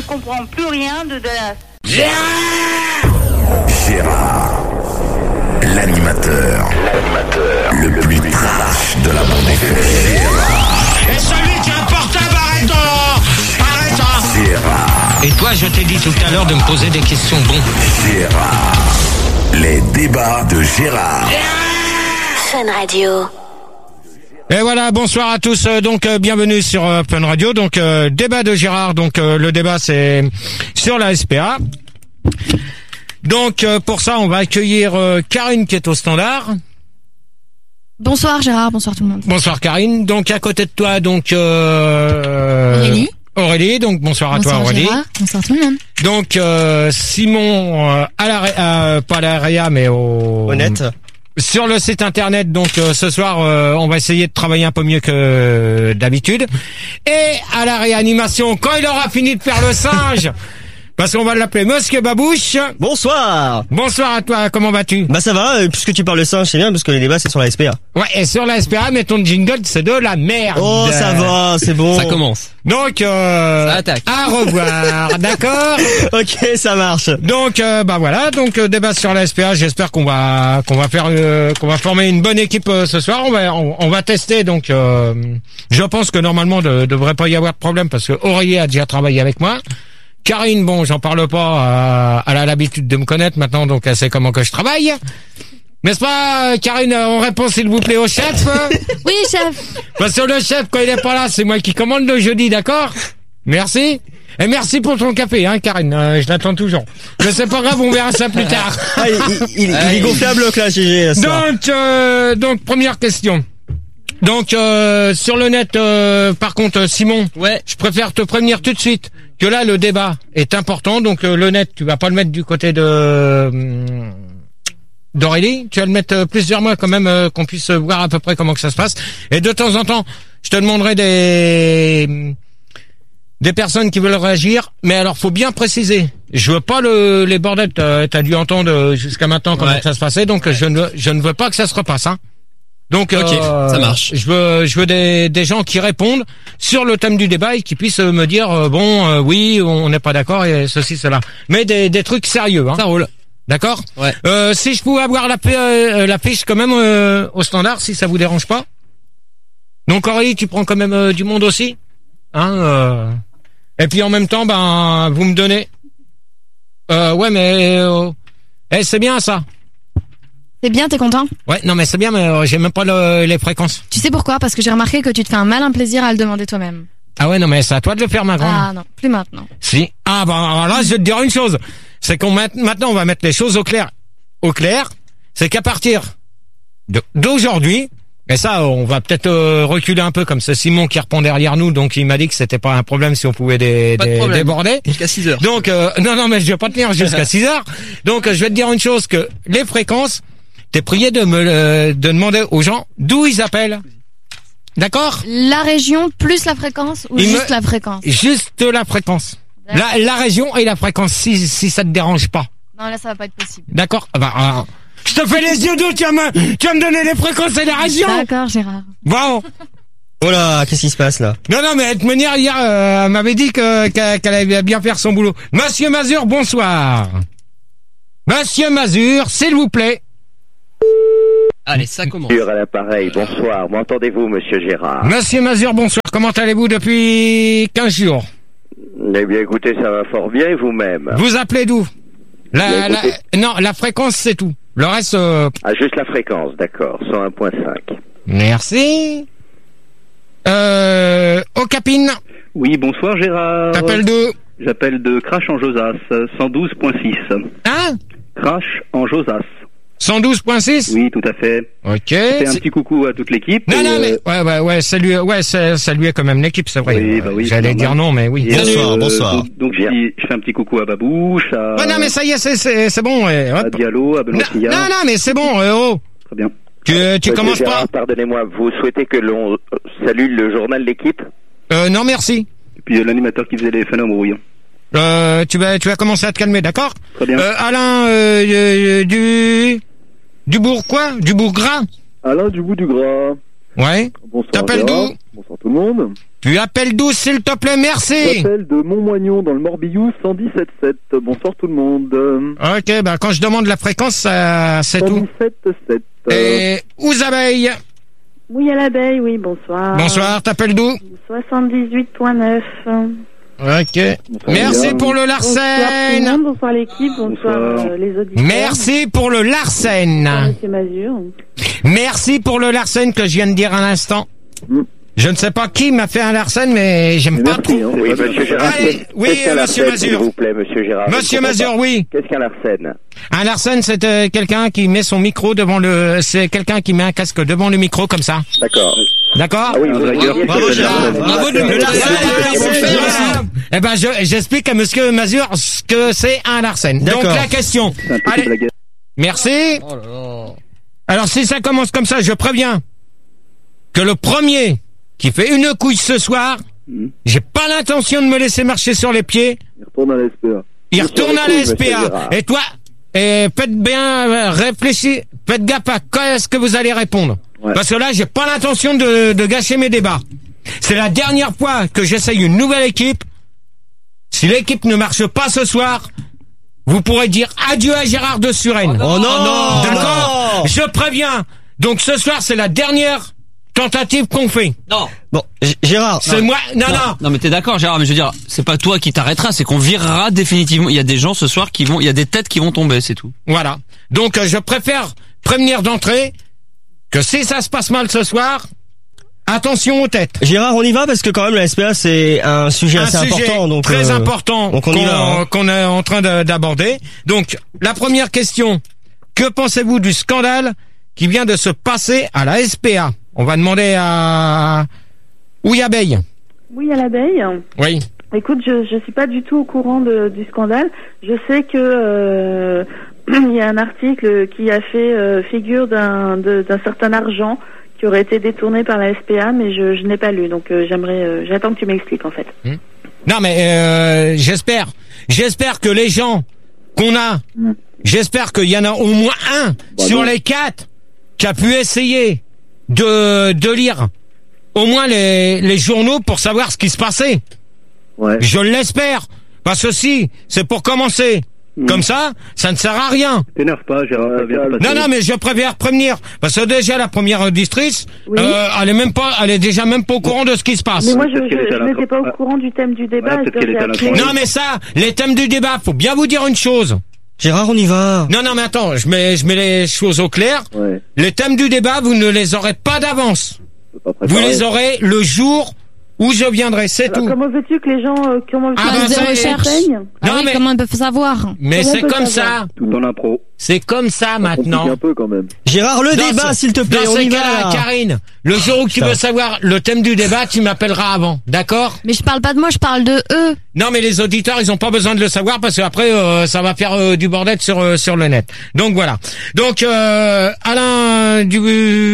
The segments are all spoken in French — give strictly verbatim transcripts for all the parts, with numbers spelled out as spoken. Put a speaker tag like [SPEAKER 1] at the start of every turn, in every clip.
[SPEAKER 1] comprends plus rien de, de la...
[SPEAKER 2] Gérard Gérard, l'animateur, l'animateur le plus trash de la bande F M. Gérard.
[SPEAKER 3] Et celui qui a un portable, arrête Arrête
[SPEAKER 2] Gérard.
[SPEAKER 3] Et toi, je t'ai dit tout à l'heure de me poser des questions, bon.
[SPEAKER 2] Gérard. Les débats de Gérard.
[SPEAKER 4] Fun Radio.
[SPEAKER 3] Et voilà, bonsoir à tous. Euh, donc euh, bienvenue sur euh, Fun Radio. Donc euh, débat de Gérard. Donc euh, le débat c'est sur la S P A. Donc euh, pour ça, on va accueillir euh, Karine qui est au standard.
[SPEAKER 5] Bonsoir Gérard, bonsoir tout le monde.
[SPEAKER 3] Bonsoir Karine. Donc à côté de toi, donc euh,
[SPEAKER 5] Aurélie.
[SPEAKER 3] Aurélie. Donc bonsoir à
[SPEAKER 5] Bonsoir
[SPEAKER 3] toi Aurélie.
[SPEAKER 5] Gérard. Bonsoir tout le monde.
[SPEAKER 3] Donc euh, Simon euh, à la euh, pas à la Réa mais au
[SPEAKER 6] Honnête.
[SPEAKER 3] Sur le site internet, donc euh, ce soir, euh, on va essayer de travailler un peu mieux que euh, d'habitude. Et à la réanimation, quand il aura fini de faire le singe, parce qu'on va l'appeler Monsieur Babouche.
[SPEAKER 6] Bonsoir.
[SPEAKER 3] Bonsoir à toi, comment vas-tu?
[SPEAKER 6] Bah ça va, euh, puisque tu parles de singe, c'est bien, parce que les débats c'est sur la S P A.
[SPEAKER 3] Ouais, et sur la S P A, mais ton jingle, c'est de la merde.
[SPEAKER 6] Oh ça va, c'est bon.
[SPEAKER 7] Ça commence.
[SPEAKER 3] Donc, euh,
[SPEAKER 7] Ça attaque.
[SPEAKER 3] à revoir, d'accord?
[SPEAKER 6] Ok, ça marche.
[SPEAKER 3] Donc, euh, bah voilà, donc euh, débat sur la S P A. J'espère qu'on va qu'on va faire euh, qu'on va former une bonne équipe euh, ce soir. On va on, on va tester. Donc, euh, je pense que normalement ne devrait pas y avoir de problème parce que Aurélie a déjà travaillé avec moi. Karine, bon, j'en parle pas. Euh, elle a l'habitude de me connaître maintenant, donc elle sait comment que je travaille. N'est-ce pas, Karine? On répond s'il vous plaît au chef.
[SPEAKER 5] Oui chef.
[SPEAKER 3] Parce que le chef, quand il est pas là, c'est moi qui commande le jeudi, d'accord? Merci. Et merci pour ton café, hein, Karine. Euh, je l'attends toujours. Mais c'est pas grave, on verra ça plus tard.
[SPEAKER 6] Ah, il, il, il, il est gonflable là, G G. ce soir.
[SPEAKER 3] Donc, euh, donc première question. Donc euh, sur le net, euh, par contre, Simon,
[SPEAKER 7] Ouais.
[SPEAKER 3] je préfère te prévenir tout de suite que là le débat est important. Donc euh, le net, tu vas pas le mettre du côté de euh, d'Aurélie, tu vas le mettre euh, plusieurs mois quand même euh, qu'on puisse voir à peu près comment que ça se passe. Et de temps en temps, je te demanderai des des personnes qui veulent réagir, mais alors faut bien préciser. Je veux pas le les bordels. T'as, t'as dû entendre jusqu'à maintenant comment
[SPEAKER 7] Ouais.
[SPEAKER 3] que ça se passait, donc je ne je ne veux pas que ça se repasse, hein. Donc,
[SPEAKER 7] Ok,
[SPEAKER 3] euh,
[SPEAKER 7] ça marche.
[SPEAKER 3] Je veux, je veux des, des gens qui répondent sur le thème du débat et qui puissent me dire euh, bon, euh, oui, on n'est pas d'accord et ceci, cela. Mais des, des trucs sérieux, hein.
[SPEAKER 7] Ça roule.
[SPEAKER 3] D'accord.
[SPEAKER 7] Ouais.
[SPEAKER 3] Euh, si je pouvais avoir la, euh, la fiche quand même euh, au standard, si ça vous dérange pas. Donc Aurélie, tu prends quand même euh, du monde aussi, hein. Euh, et puis en même temps, ben, vous me donnez. Euh, ouais, mais euh, eh, c'est bien ça.
[SPEAKER 5] C'est bien, t'es content?
[SPEAKER 3] Ouais, non mais c'est bien, mais euh, j'ai même pas le, les fréquences.
[SPEAKER 5] Tu sais pourquoi? Parce que j'ai remarqué que tu te fais un malin plaisir à le demander toi-même.
[SPEAKER 3] Ah ouais, non mais c'est à toi de le faire, ma grande.
[SPEAKER 5] Ah non, plus maintenant.
[SPEAKER 3] Si. Ah bah alors là, je vais te dire une chose. C'est qu'on met- maintenant on va mettre les choses au clair. Au clair, c'est qu'à partir de- d'aujourd'hui, et ça on va peut-être euh, reculer un peu comme c'est Simon qui répond derrière nous, donc il m'a dit que c'était pas un problème si on pouvait dé-
[SPEAKER 7] Pas de
[SPEAKER 3] dé-
[SPEAKER 7] problème.
[SPEAKER 3] déborder.
[SPEAKER 7] Jusqu'à six heures.
[SPEAKER 3] Donc euh, non non mais je vais pas tenir jusqu'à six heures. Donc euh, je vais te dire une chose, que les fréquences, t'es prié de me euh, de demander aux gens d'où ils appellent. D'accord?
[SPEAKER 5] La région plus la fréquence ou
[SPEAKER 3] Il
[SPEAKER 5] juste
[SPEAKER 3] me-
[SPEAKER 5] la fréquence?
[SPEAKER 3] Juste la fréquence. La, la région et la fréquence, si si ça te dérange pas.
[SPEAKER 5] Non là ça va pas être possible.
[SPEAKER 3] D'accord. Ah bah, ah, je te fais les yeux doux, tu vas me, tu vas me donner les fréquences et les régions.
[SPEAKER 5] D'accord Gérard.
[SPEAKER 3] Bon.
[SPEAKER 6] Oh là, qu'est-ce qui se passe là?
[SPEAKER 3] Non, non, mais de manière, hier, euh, elle m'avait dit que, qu'elle, qu'elle allait bien faire son boulot. Monsieur Mazur, bonsoir. Monsieur Mazur, s'il vous plaît.
[SPEAKER 7] Allez, ça commence.
[SPEAKER 8] Sur à l'appareil, bonsoir. M'entendez-vous, monsieur Gérard?
[SPEAKER 3] Monsieur Mazur, bonsoir. Comment allez-vous depuis quinze jours?
[SPEAKER 8] Eh bien, écoutez, ça va fort bien, et vous-même?
[SPEAKER 3] Vous appelez d'où? La,
[SPEAKER 8] Bien,
[SPEAKER 3] la,
[SPEAKER 8] écoutez.
[SPEAKER 3] non, la fréquence, c'est tout. Le reste, euh,
[SPEAKER 8] Ah, juste la fréquence, d'accord, cent un point cinq.
[SPEAKER 3] merci. Euh, Ocapine,
[SPEAKER 9] Oui, bonsoir Gérard.
[SPEAKER 3] t'appelles d'où?
[SPEAKER 9] J'appelle de Crash en Josas, cent douze point six.
[SPEAKER 3] Hein?
[SPEAKER 9] Crash en Josas.
[SPEAKER 3] cent douze point six?
[SPEAKER 9] Oui, tout à fait.
[SPEAKER 3] Ok.
[SPEAKER 9] Fais un
[SPEAKER 3] C'est-
[SPEAKER 9] petit coucou à toute l'équipe.
[SPEAKER 3] Non,
[SPEAKER 9] et,
[SPEAKER 3] non, mais,
[SPEAKER 9] euh,
[SPEAKER 3] ouais, ouais, ouais, salut, ouais, ça- saluer quand même l'équipe, c'est vrai.
[SPEAKER 9] Oui, bah oui,
[SPEAKER 3] J'allais
[SPEAKER 9] c'est
[SPEAKER 3] dire
[SPEAKER 9] normal.
[SPEAKER 3] non, mais oui.
[SPEAKER 9] et,
[SPEAKER 6] Bonsoir,
[SPEAKER 9] euh,
[SPEAKER 6] bonsoir.
[SPEAKER 9] Donc, donc je, dis- je fais un petit coucou à Babouche, à,
[SPEAKER 3] Ouais, non, mais ça y est, c'est, c'est, c'est bon, ouais,
[SPEAKER 9] à
[SPEAKER 3] hop.
[SPEAKER 9] Diallo, à
[SPEAKER 3] Non,
[SPEAKER 9] Benoît
[SPEAKER 3] non,
[SPEAKER 9] Fillard.
[SPEAKER 3] non, mais c'est bon, euh, oh.
[SPEAKER 9] Très bien.
[SPEAKER 3] Tu, tu
[SPEAKER 8] Monsieur
[SPEAKER 3] commences pas?
[SPEAKER 8] Gérard, pardonnez-moi, vous souhaitez que l'on euh, salue le journal L'équipe?
[SPEAKER 3] Euh, non, merci.
[SPEAKER 9] Et puis euh, l'animateur qui faisait les phénomènes,
[SPEAKER 3] Euh, tu vas, tu vas commencer à te calmer, d'accord?
[SPEAKER 9] Très bien.
[SPEAKER 3] Euh, Alain, euh, euh, du, du bourg quoi? Du bourg gras?
[SPEAKER 9] Alain du bout du gras.
[SPEAKER 3] Ouais.
[SPEAKER 10] Bonsoir.
[SPEAKER 3] T'appelles
[SPEAKER 10] Gérard.
[SPEAKER 3] d'où?
[SPEAKER 10] Bonsoir tout le monde.
[SPEAKER 3] Tu appelles d'où, s'il te plaît,
[SPEAKER 10] Je
[SPEAKER 3] merci.
[SPEAKER 10] m'appelle de Montmoignon dans le Morbihan, cent dix-sept sept. Bonsoir tout le monde.
[SPEAKER 3] Ok, bah quand je demande la fréquence, ça, c'est tout.
[SPEAKER 10] cent dix-sept sept.
[SPEAKER 3] Et aux abeilles.
[SPEAKER 1] Oui, à l'abeille, oui, bonsoir.
[SPEAKER 3] Bonsoir, t'appelles d'où?
[SPEAKER 1] soixante-dix-huit point neuf.
[SPEAKER 3] Ok. Merci
[SPEAKER 10] bien.
[SPEAKER 3] pour le
[SPEAKER 1] Bonsoir tout le
[SPEAKER 3] Larsen.
[SPEAKER 1] monde, bonsoir l'équipe, bonsoir,
[SPEAKER 10] Bonsoir.
[SPEAKER 1] euh, les auditeurs.
[SPEAKER 3] Merci pour le
[SPEAKER 1] Bonsoir,
[SPEAKER 3] Larsen.
[SPEAKER 1] Monsieur Mazur.
[SPEAKER 3] Merci pour le Larsen que je viens de dire à l'instant.
[SPEAKER 10] Mm.
[SPEAKER 3] Je ne sais pas qui m'a fait un Larsen, mais j'aime pas
[SPEAKER 10] Merci,
[SPEAKER 3] trop.
[SPEAKER 10] hein.
[SPEAKER 8] Oui, monsieur Gérard.
[SPEAKER 3] Allez,
[SPEAKER 8] qu'est-ce
[SPEAKER 3] oui,
[SPEAKER 8] qu'un
[SPEAKER 3] monsieur
[SPEAKER 8] Larsen, s'il
[SPEAKER 3] Mazur.
[SPEAKER 8] vous plaît, monsieur Gérard. je
[SPEAKER 3] Monsieur
[SPEAKER 8] ne comprends
[SPEAKER 3] Mazur,
[SPEAKER 8] pas.
[SPEAKER 3] oui.
[SPEAKER 8] Qu'est-ce qu'un Larsen?
[SPEAKER 3] Un Larsen, c'est euh, quelqu'un qui met son micro devant le... C'est quelqu'un qui met un casque devant le micro comme ça.
[SPEAKER 8] D'accord.
[SPEAKER 3] D'accord?
[SPEAKER 8] Ah oui, vous
[SPEAKER 10] Bravo,
[SPEAKER 8] voyez
[SPEAKER 6] bravo,
[SPEAKER 8] que le
[SPEAKER 6] Gérard.
[SPEAKER 8] Larsen-
[SPEAKER 7] Bravo de
[SPEAKER 3] Le
[SPEAKER 7] nous
[SPEAKER 3] Larsen,
[SPEAKER 7] donner
[SPEAKER 3] c'est-
[SPEAKER 7] la
[SPEAKER 3] voilà. Eh ben, je- j'explique à monsieur Mazur ce que c'est un Larsen. Donc,
[SPEAKER 6] D'accord.
[SPEAKER 3] la question.
[SPEAKER 10] C'est un petit
[SPEAKER 3] Allez,
[SPEAKER 10] blagueur.
[SPEAKER 3] merci.
[SPEAKER 7] Oh là là.
[SPEAKER 3] Alors, si ça commence comme ça, je préviens que le premier qui fait une couille ce soir,
[SPEAKER 10] Mhm.
[SPEAKER 3] j'ai pas l'intention de me laisser marcher sur les pieds.
[SPEAKER 10] Il retourne à la S P A.
[SPEAKER 3] Il
[SPEAKER 8] Sur
[SPEAKER 3] retourne
[SPEAKER 8] les
[SPEAKER 3] à
[SPEAKER 8] couilles,
[SPEAKER 3] la S P
[SPEAKER 8] monsieur
[SPEAKER 3] A.
[SPEAKER 8] Gérard.
[SPEAKER 3] Et toi, et faites bien euh, réfléchir, faites gaffe à quoi est-ce que vous allez répondre.
[SPEAKER 10] Ouais.
[SPEAKER 3] Parce que là, j'ai pas l'intention de, de gâcher mes débats. C'est la dernière fois que j'essaye une nouvelle équipe. Si l'équipe ne marche pas ce soir, vous pourrez dire adieu à Gérard de Suresnes.
[SPEAKER 6] Oh non,
[SPEAKER 3] D'accord?
[SPEAKER 6] non.
[SPEAKER 3] Je préviens. Donc ce soir, c'est la dernière tentative qu'on fait.
[SPEAKER 7] Non.
[SPEAKER 6] Bon, G- Gérard.
[SPEAKER 3] C'est moi. Non, non.
[SPEAKER 7] Non, mais t'es d'accord, Gérard, mais je veux dire, c'est pas toi qui t'arrêteras, c'est qu'on virera définitivement. Il y a des gens ce soir qui vont, il y a des têtes qui vont tomber, c'est tout.
[SPEAKER 3] Voilà. Donc euh, je préfère prévenir d'entrée que si ça se passe mal ce soir, attention aux têtes.
[SPEAKER 6] Gérard, on y va parce que quand même la S P A c'est un sujet
[SPEAKER 3] Un
[SPEAKER 6] assez
[SPEAKER 3] sujet
[SPEAKER 6] important, donc
[SPEAKER 3] très
[SPEAKER 6] euh,
[SPEAKER 3] important
[SPEAKER 6] donc on y
[SPEAKER 3] qu'on
[SPEAKER 6] va, hein.
[SPEAKER 3] qu'on est en train de- d'aborder. Donc la première question, que pensez-vous du scandale qui vient de se passer à la S P A? On va demander à Ouiabeille.
[SPEAKER 1] Oui, à l'abeille.
[SPEAKER 3] Oui.
[SPEAKER 1] Écoute, je je suis pas du tout au courant de, du scandale. Je sais que euh, il y a un article qui a fait euh, figure d'un de- d'un certain argent qui aurait été détourné par la S P A, mais je, je n'ai pas lu. Donc euh, j'aimerais, euh, j'attends que tu m'expliques en fait.
[SPEAKER 3] Non mais euh, j'espère, j'espère que les gens qu'on a,
[SPEAKER 1] Mm.
[SPEAKER 3] j'espère qu'il y en a au moins un
[SPEAKER 10] Bah
[SPEAKER 3] sur
[SPEAKER 10] non.
[SPEAKER 3] les quatre qui a pu essayer de de lire au moins les les journaux pour savoir ce qui se passait.
[SPEAKER 10] Ouais.
[SPEAKER 3] Je l'espère, parce que si c'est pour commencer
[SPEAKER 10] Mm.
[SPEAKER 3] comme ça, ça ne sert à rien.
[SPEAKER 10] T'énerve pas, Gérard, ça vient de
[SPEAKER 3] Non
[SPEAKER 10] passer.
[SPEAKER 3] non mais je préfère prévenir parce que déjà la première auditrice,
[SPEAKER 1] Oui.
[SPEAKER 3] euh, elle est même pas, elle est déjà même pas au courant de ce qui se passe.
[SPEAKER 1] Mais moi, je
[SPEAKER 10] peut-être qu'elle était à
[SPEAKER 1] je, je n'étais pas au
[SPEAKER 10] l'intra-
[SPEAKER 1] courant du thème du débat.
[SPEAKER 10] Voilà, peut-être
[SPEAKER 1] et
[SPEAKER 10] qu'elle
[SPEAKER 1] j'ai
[SPEAKER 10] était à
[SPEAKER 1] appelé-
[SPEAKER 10] l'intra-
[SPEAKER 3] Non mais ça, les thèmes du débat, faut bien vous dire une chose.
[SPEAKER 6] Gérard, on y va.
[SPEAKER 3] Non, non, mais attends, je mets, je mets les choses au clair.
[SPEAKER 10] Ouais.
[SPEAKER 3] Les thèmes du débat, vous ne les aurez pas d'avance.
[SPEAKER 10] Je peux pas
[SPEAKER 3] Vous
[SPEAKER 10] préparer.
[SPEAKER 3] les aurez le jour où je viendrai, c'est
[SPEAKER 1] Alors,
[SPEAKER 3] tout.
[SPEAKER 1] comment veux-tu que les gens, euh, comment
[SPEAKER 3] Ah,
[SPEAKER 1] veux-tu
[SPEAKER 3] ben,
[SPEAKER 1] que les
[SPEAKER 3] ça,
[SPEAKER 1] gens
[SPEAKER 5] recherche.
[SPEAKER 1] renseignent
[SPEAKER 5] Ah
[SPEAKER 3] Non,
[SPEAKER 5] oui,
[SPEAKER 3] mais-
[SPEAKER 5] comment ils peuvent savoir?
[SPEAKER 3] Mais
[SPEAKER 1] Comment
[SPEAKER 3] c'est
[SPEAKER 1] on peut
[SPEAKER 3] comme
[SPEAKER 1] savoir
[SPEAKER 3] ça.
[SPEAKER 10] Tout dans l'impro.
[SPEAKER 3] C'est comme ça maintenant.
[SPEAKER 10] Complique un peu quand même.
[SPEAKER 6] Gérard, le
[SPEAKER 3] Dans
[SPEAKER 6] débat,
[SPEAKER 3] ce-
[SPEAKER 6] s'il te plaît,
[SPEAKER 3] Dans
[SPEAKER 6] on
[SPEAKER 3] ces
[SPEAKER 6] y va.
[SPEAKER 3] cas-là,
[SPEAKER 6] là.
[SPEAKER 3] Karine, le jour où tu
[SPEAKER 6] Putain.
[SPEAKER 3] veux savoir le thème du débat, tu m'appelleras avant, d'accord?
[SPEAKER 5] Mais je parle pas de moi, je parle de eux.
[SPEAKER 3] Non, mais les auditeurs, ils ont pas besoin de le savoir parce qu'après, euh, ça va faire euh, du bordel sur euh, sur le net. Donc voilà. Donc euh, Alain du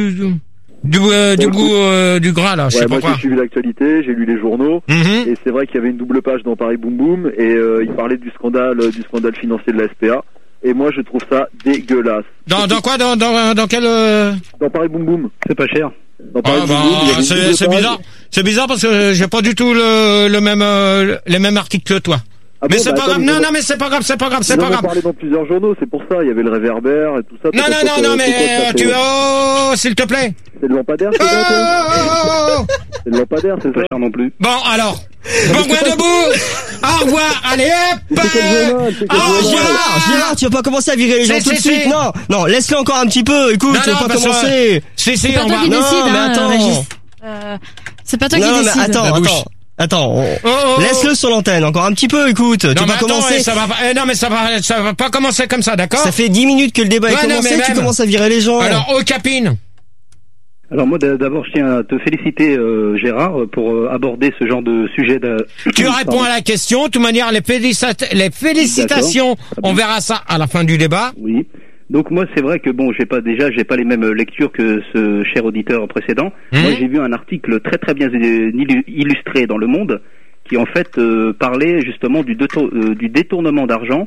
[SPEAKER 3] du euh, du goût euh, du gras là, je
[SPEAKER 10] Ouais,
[SPEAKER 3] sais
[SPEAKER 10] moi
[SPEAKER 3] pas quoi.
[SPEAKER 10] j'ai suivi l'actualité, j'ai lu les journaux,
[SPEAKER 3] Mhm.
[SPEAKER 10] et c'est vrai qu'il y avait une double page dans Paris Boom Boom, et euh, il parlait du scandale, euh, du scandale financier de la S P A, et moi je trouve ça dégueulasse.
[SPEAKER 3] Dans dans quoi dans dans dans quel euh...
[SPEAKER 10] Dans Paris Boom Boom, c'est pas cher. Dans Paris
[SPEAKER 3] Ah,
[SPEAKER 10] Boom
[SPEAKER 3] bah,
[SPEAKER 10] Boom, il y avait une
[SPEAKER 3] c'est
[SPEAKER 10] double
[SPEAKER 3] c'est
[SPEAKER 10] page.
[SPEAKER 3] bizarre. C'est bizarre parce que j'ai pas du tout le le même euh, les mêmes articles que toi.
[SPEAKER 10] Ah
[SPEAKER 3] mais
[SPEAKER 10] bon,
[SPEAKER 3] c'est
[SPEAKER 10] bah,
[SPEAKER 3] pas
[SPEAKER 10] attends,
[SPEAKER 3] grave.
[SPEAKER 10] ils
[SPEAKER 3] Non
[SPEAKER 10] en ont-
[SPEAKER 3] non mais c'est pas grave, c'est pas grave, c'est
[SPEAKER 10] ils
[SPEAKER 3] pas
[SPEAKER 10] en ont
[SPEAKER 3] grave.
[SPEAKER 10] parlé dans plusieurs journaux, c'est pour ça, il y avait le réverbère et tout ça.
[SPEAKER 3] Non non
[SPEAKER 10] peut-être,
[SPEAKER 3] non non
[SPEAKER 10] euh,
[SPEAKER 3] mais
[SPEAKER 10] pourquoi ça
[SPEAKER 3] euh,
[SPEAKER 10] fait-
[SPEAKER 3] tu oh s'il te plaît.
[SPEAKER 10] C'est le lampadaire, c'est
[SPEAKER 3] Oh,
[SPEAKER 10] ça, toi
[SPEAKER 3] oh, oh.
[SPEAKER 10] C'est le lampadaire, c'est pas cher non plus.
[SPEAKER 3] Bon alors. Bourgoin debout. Au revoir. Allez hop.
[SPEAKER 10] C'est quel journal, c'est quel
[SPEAKER 3] Ah,
[SPEAKER 10] journal
[SPEAKER 6] Gérard, Gérard, tu vas pas commencer à virer les gens
[SPEAKER 3] Si,
[SPEAKER 6] tout de
[SPEAKER 3] si,
[SPEAKER 6] suite,
[SPEAKER 3] si.
[SPEAKER 6] non, non, laisse-le encore un petit peu, écoute,
[SPEAKER 3] Non,
[SPEAKER 6] tu vas
[SPEAKER 3] non,
[SPEAKER 6] pas
[SPEAKER 3] parce que-
[SPEAKER 6] commencer.
[SPEAKER 3] Si si
[SPEAKER 5] C'est pas
[SPEAKER 3] on
[SPEAKER 5] toi
[SPEAKER 3] va.
[SPEAKER 5] qui
[SPEAKER 6] Non,
[SPEAKER 5] décide,
[SPEAKER 6] mais
[SPEAKER 5] hein,
[SPEAKER 6] attends.
[SPEAKER 5] Régis. Euh, c'est pas toi
[SPEAKER 6] Non,
[SPEAKER 5] qui
[SPEAKER 6] mais
[SPEAKER 5] décide.
[SPEAKER 6] attends,
[SPEAKER 3] La bouche.
[SPEAKER 6] attends, attends, on-
[SPEAKER 3] Oh, oh, oh.
[SPEAKER 6] laisse-le sur l'antenne, encore un petit peu, écoute,
[SPEAKER 3] Non
[SPEAKER 6] tu
[SPEAKER 3] mais
[SPEAKER 6] vas
[SPEAKER 3] attends,
[SPEAKER 6] commencer.
[SPEAKER 3] ouais, ça va pas. eh, non mais ça va ça va pas commencer comme ça, d'accord?
[SPEAKER 6] Ça fait dix minutes que le débat
[SPEAKER 3] Ouais,
[SPEAKER 6] est
[SPEAKER 3] non,
[SPEAKER 6] commencé,
[SPEAKER 3] mais
[SPEAKER 6] tu
[SPEAKER 3] même.
[SPEAKER 6] commences à virer les gens.
[SPEAKER 3] Alors au capine.
[SPEAKER 9] Alors moi d'a- d'abord je tiens à te féliciter euh, Gérard pour euh, aborder ce genre de sujet. De...
[SPEAKER 3] Tu réponds à la question. De toute manière, les, félicita- les félicitations, on verra ça à la fin du débat.
[SPEAKER 9] Oui. Donc moi c'est vrai que bon j'ai pas déjà j'ai pas les mêmes lectures que ce cher auditeur précédent.
[SPEAKER 3] Mhm.
[SPEAKER 9] Moi j'ai vu un article très très bien illu- illustré dans Le Monde qui en fait euh, parlait justement du, détour- euh, du détournement d'argent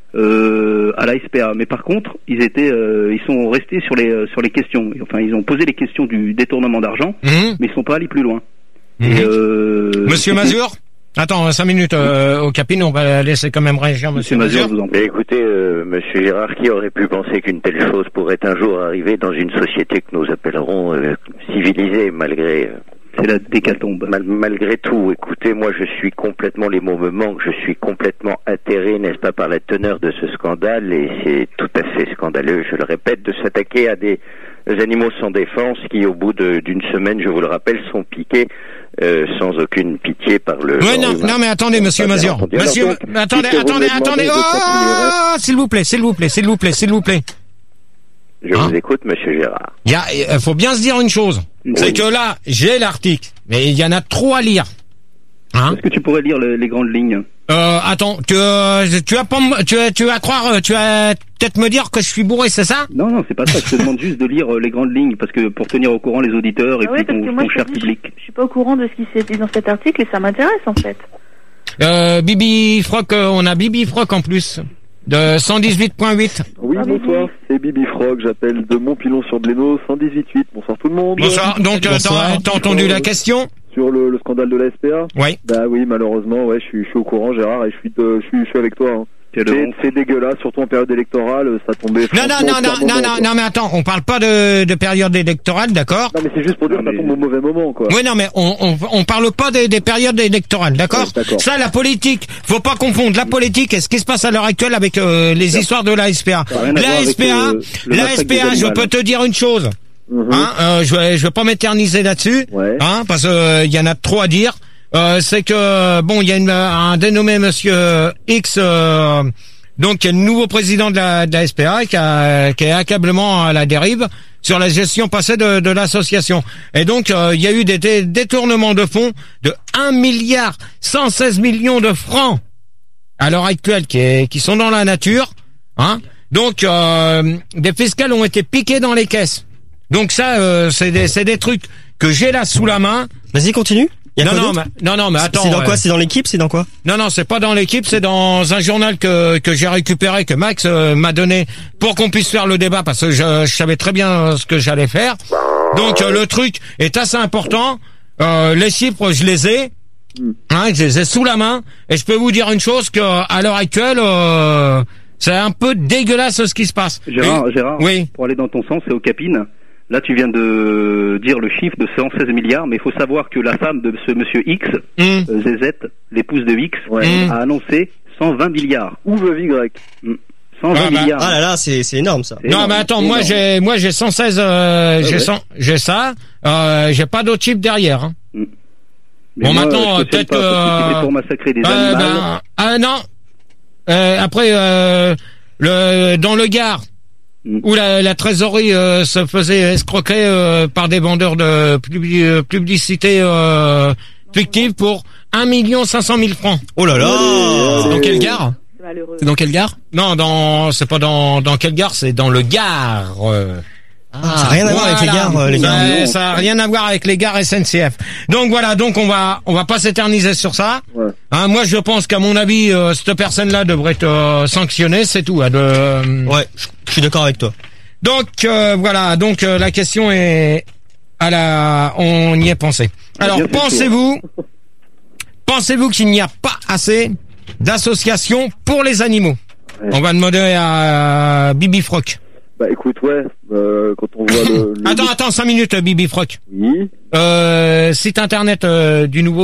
[SPEAKER 9] euh, à la S P A. Mais par contre, ils étaient, euh, ils sont restés sur les sur les questions. Enfin, ils ont posé les questions du détournement d'argent,
[SPEAKER 3] Mmh.
[SPEAKER 9] mais ils sont pas allés plus loin.
[SPEAKER 3] Mmh.
[SPEAKER 9] Et, euh,
[SPEAKER 3] Monsieur Mazur, attends, cinq minutes euh, au Capine, on va laisser quand même réagir Monsieur
[SPEAKER 9] Mazur,
[SPEAKER 3] Mazur.
[SPEAKER 9] vous en prie.
[SPEAKER 8] Mais écoutez, euh, Monsieur Gérard, qui aurait pu penser qu'une telle chose pourrait un jour arriver dans une société que nous appellerons euh, civilisée, malgré... Euh,
[SPEAKER 9] C'est la décatombe.
[SPEAKER 8] Mal, malgré tout, écoutez, moi je suis complètement, les mots me manquent, je suis complètement atterré, n'est-ce pas, par la teneur de ce scandale, et c'est tout à fait scandaleux, je le répète, de s'attaquer à des animaux sans défense qui, au bout de, d'une semaine, je vous le rappelle, sont piqués euh, sans aucune pitié par le...
[SPEAKER 3] Ouais, non, non, mais attendez, Monsieur
[SPEAKER 8] Pas bien
[SPEAKER 3] Mazur.
[SPEAKER 8] entendu.
[SPEAKER 3] Monsieur,
[SPEAKER 8] Alors, donc,
[SPEAKER 3] attendez,
[SPEAKER 8] puisque vous
[SPEAKER 3] attendez,
[SPEAKER 8] me demandez
[SPEAKER 3] attendez.
[SPEAKER 8] de continuer,
[SPEAKER 3] Oh, s'il vous plaît, s'il vous plaît, s'il vous plaît, s'il vous plaît.
[SPEAKER 8] Je
[SPEAKER 3] Hein
[SPEAKER 8] vous écoute, Monsieur Gérard.
[SPEAKER 3] Il y a, euh, faut bien se dire une chose. C'est
[SPEAKER 9] Oui.
[SPEAKER 3] que là, j'ai l'article, mais il y en a trop à lire. Hein?
[SPEAKER 9] Est-ce que tu pourrais lire le- les grandes lignes?
[SPEAKER 3] Euh, attends, tu, euh, tu vas pas, me- tu vas, tu vas croire, euh, tu vas peut-être me dire que je suis bourré, c'est ça?
[SPEAKER 9] Non, non, c'est pas ça. Je te demande juste de lire euh, les grandes lignes, parce que pour tenir au courant les auditeurs et
[SPEAKER 1] Ah oui,
[SPEAKER 9] puis
[SPEAKER 1] parce
[SPEAKER 9] ton,
[SPEAKER 1] que moi,
[SPEAKER 9] ton
[SPEAKER 1] je,
[SPEAKER 9] cher
[SPEAKER 1] te dis,
[SPEAKER 9] public.
[SPEAKER 1] je, je suis pas au courant de ce qui s'est dit dans cet article et ça m'intéresse en fait.
[SPEAKER 3] Euh, Bibi Froc, euh, on a Bibi Froc en plus. De cent dix-huit point huit.
[SPEAKER 10] Oui,
[SPEAKER 1] Ah,
[SPEAKER 10] bonsoir,
[SPEAKER 1] Bibi.
[SPEAKER 10] c'est Bibi Frog, j'appelle de Montpilon-sur-Blénaud, cent dix-huit huit. Bonsoir tout le monde.
[SPEAKER 3] Bonsoir. Donc, euh, t'as, t'as entendu la question?
[SPEAKER 10] Sur le, le scandale de la S P A?
[SPEAKER 3] Oui.
[SPEAKER 10] Bah oui, malheureusement, ouais, je suis, je suis au courant, Gérard, et je suis, de- je suis, je suis avec toi. Hein.
[SPEAKER 9] Quelle
[SPEAKER 10] C'est,
[SPEAKER 9] honte.
[SPEAKER 10] c'est dégueulasse, surtout en période électorale, ça tombait.
[SPEAKER 3] Non, non,
[SPEAKER 10] franchement
[SPEAKER 3] non,
[SPEAKER 10] au
[SPEAKER 3] non,
[SPEAKER 10] pire
[SPEAKER 3] non,
[SPEAKER 10] moment,
[SPEAKER 3] non,
[SPEAKER 10] quoi.
[SPEAKER 3] non, mais attends, on parle pas de, de période électorale, d'accord?
[SPEAKER 10] Non, mais c'est juste pour dire
[SPEAKER 9] Non,
[SPEAKER 10] que ça
[SPEAKER 9] mais-
[SPEAKER 10] tombe au mauvais moment, quoi.
[SPEAKER 3] Oui, non, mais on, on, on parle pas des, des périodes électorales, d'accord?
[SPEAKER 10] Ouais, d'accord.
[SPEAKER 3] Ça, la politique, faut pas confondre la politique et ce qui se passe à l'heure actuelle avec euh, les histoires de la S P A.
[SPEAKER 9] Ça a rien à voir
[SPEAKER 3] La
[SPEAKER 9] avec,
[SPEAKER 3] S P A,
[SPEAKER 9] euh, le
[SPEAKER 3] la
[SPEAKER 9] massacre
[SPEAKER 3] S P A,
[SPEAKER 9] des
[SPEAKER 3] je
[SPEAKER 9] animaux.
[SPEAKER 3] peux te dire une chose,
[SPEAKER 10] Mhm.
[SPEAKER 3] hein, euh, je vais, je vais pas m'éterniser là-dessus,
[SPEAKER 10] Ouais.
[SPEAKER 3] hein, parce que il y en a trop à dire. Euh, c'est que bon, il y a une, un dénommé Monsieur X. Euh, Donc, il y a le nouveau président de la, de la S P A qui, a, qui est accablement à la dérive sur la gestion passée de, de l'association. Et donc, euh, il y a eu des, des détournements de fonds de un milliard cent seize millions de francs à l'heure actuelle qui, est, qui sont dans la nature. Hein. Donc, euh, des fiscales ont été piqués dans les caisses. Donc ça, euh, c'est des, c'est des trucs que j'ai là sous la main.
[SPEAKER 6] Vas-y, continue. Y a
[SPEAKER 3] Non,
[SPEAKER 6] quoi
[SPEAKER 3] non,
[SPEAKER 6] d'autre
[SPEAKER 3] mais, non, non, mais attends.
[SPEAKER 6] C'est dans quoi
[SPEAKER 3] euh,
[SPEAKER 6] C'est dans l'équipe C'est dans quoi
[SPEAKER 3] non, non, c'est pas dans l'équipe, c'est dans un journal que que j'ai récupéré, que Max euh, m'a donné pour qu'on puisse faire le débat, parce que je, je savais très bien euh, ce que j'allais faire. Donc euh, le truc est assez important. Euh, les chiffres, je les ai, hein, je les ai sous la main, et je peux vous dire une chose que à l'heure actuelle, euh, c'est un peu dégueulasse ce qui se passe.
[SPEAKER 9] Gérard,
[SPEAKER 3] Et-
[SPEAKER 9] Gérard,
[SPEAKER 3] oui.
[SPEAKER 9] pour aller dans ton sens, c'est au Capine. Là, tu viens de dire le chiffre de cent seize milliards, mais il faut savoir que la femme de ce monsieur X,
[SPEAKER 3] Hum.
[SPEAKER 9] euh, Zezette, l'épouse de X,
[SPEAKER 3] Hum.
[SPEAKER 9] a annoncé cent vingt milliards.
[SPEAKER 10] Où veut Y?
[SPEAKER 9] Hum. cent vingt
[SPEAKER 3] Ah bah,
[SPEAKER 9] milliards.
[SPEAKER 6] Ah là là, c'est c'est énorme ça.
[SPEAKER 9] C'est
[SPEAKER 3] Non,
[SPEAKER 9] énorme,
[SPEAKER 3] mais attends,
[SPEAKER 9] c'est
[SPEAKER 3] moi
[SPEAKER 9] énorme.
[SPEAKER 3] j'ai moi j'ai cent seize, euh, j'ai
[SPEAKER 9] ouais.
[SPEAKER 3] cent, j'ai ça, euh, j'ai pas d'autres chiffres derrière. Hein.
[SPEAKER 9] Mais
[SPEAKER 3] Bon,
[SPEAKER 9] moi,
[SPEAKER 3] maintenant,
[SPEAKER 9] je cautionne
[SPEAKER 3] peut-être,
[SPEAKER 9] pas, parce que si
[SPEAKER 3] euh,
[SPEAKER 9] c'est pour massacrer des
[SPEAKER 3] Euh,
[SPEAKER 9] animaux.
[SPEAKER 3] ben, ah non. Euh, après, euh, le dans le Gard,
[SPEAKER 9] Mm.
[SPEAKER 3] où la, la trésorerie euh, se faisait escroquer euh, par des vendeurs de publi- euh, publicité euh, fictive pour un million cinq cent mille francs.
[SPEAKER 6] Oh là là.
[SPEAKER 7] Dans quelle gare?
[SPEAKER 1] C'est malheureux.
[SPEAKER 7] C'est dans quelle gare?
[SPEAKER 3] Non, dans c'est pas dans dans quel Gard, c'est dans le Gard. euh.
[SPEAKER 6] Ah, ça n'a rien à voir avec les
[SPEAKER 3] Voilà.
[SPEAKER 6] gares, euh, les gars.
[SPEAKER 3] Ça- Ça a rien à voir avec les gares S N C F. Donc voilà, donc on va on va pas s'éterniser sur ça.
[SPEAKER 10] Ouais.
[SPEAKER 3] Hein, moi je pense qu'à mon avis euh, cette personne-là devrait être euh, sanctionnée, c'est tout. hein, de, euh,
[SPEAKER 6] Ouais, je je suis d'accord avec toi.
[SPEAKER 3] Donc euh, voilà, donc euh, la question est à la on y est pensé. Alors
[SPEAKER 9] Bien fait
[SPEAKER 3] pensez-vous pensez-vous qu'il n'y a pas assez d'associations pour les animaux?
[SPEAKER 10] Ouais.
[SPEAKER 3] On va demander à Bibi Froc.
[SPEAKER 10] Bah écoute, ouais, euh, quand on voit le... le...
[SPEAKER 3] Attends, attends, cinq minutes, Bibi Froc.
[SPEAKER 10] Oui.
[SPEAKER 3] Euh, site internet euh, du nouveau